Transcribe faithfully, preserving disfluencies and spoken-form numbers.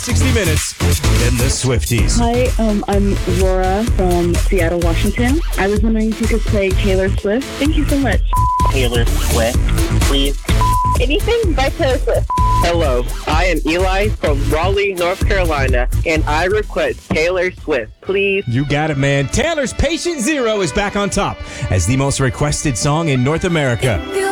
sixty minutes than the Swifties. Hi, um, I'm Laura from Seattle, Washington. I was wondering if you could play Taylor Swift. Thank you so much. Taylor Swift, please. Anything by Taylor Swift. Hello, I am Eli from Raleigh, North Carolina, and I request Taylor Swift, please. You got it, man. Taylor's Patient Zero is back on top as the most requested song in North America.